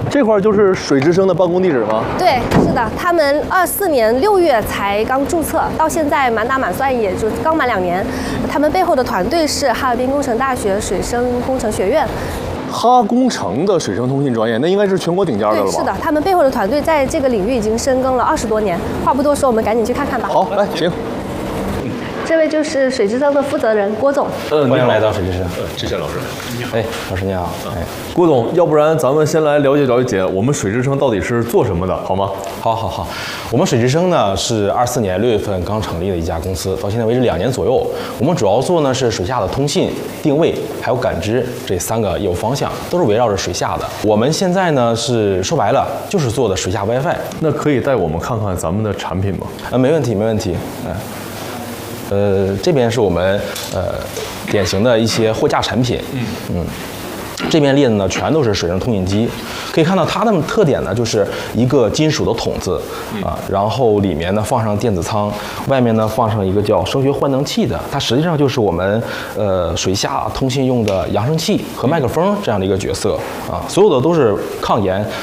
这块就是水之声的办公地址吗？ 对，是的，他们24年6月才刚注册，到现在满打满算也就刚满2年。他们背后的团队是哈尔滨工程大学水声工程学院。 哈工程的水声通信专业，那应该是全国顶尖的了吧？ 对，是的，他们背后的团队在这个领域已经深耕了20多年。话不多说，我们赶紧去看看吧。 好，来，行。 这位就是水之声的负责人郭总。 欢迎来到水之声。 之前老师， 哎，老师你好。哎， 郭总，要不然咱们先来了解了解我们水之声到底是做什么的，好吗？ 好，我们水之声呢是24年6月份刚成立的一家公司，到现在为止2年左右。我们主要做呢是水下的通信、定位还有感知这3个业务方向，都是围绕着水下的。我们现在呢是说白了就是做的水下 WiFi。 那可以带我们看看咱们的产品吗？ 没问题。这边是我们典型的一些货架产品。这边列的呢全都是水声通信机，可以看到它的特点呢就是一个金属的筒子然后里面呢放上电子舱，外面呢放上一个叫声学换能器的，它实际上就是我们水下通信用的扬声器和麦克风这样的一个角色所有的都是抗炎